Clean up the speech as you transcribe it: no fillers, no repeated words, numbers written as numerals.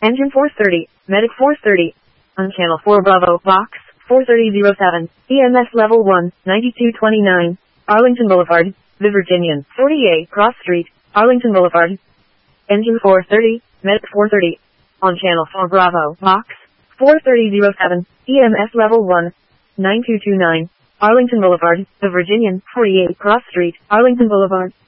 Engine 430, Medic 430. On Channel 4 Bravo, Box 43007, EMS Level 1, 9229, Arlington Boulevard, The Virginian, 48 Cross Street, Arlington Boulevard. Engine 430, Medic 430. On Channel 4 Bravo, Box 43007, EMS Level 1, 9229, Arlington Boulevard, The Virginian, 48 Cross Street, Arlington Boulevard.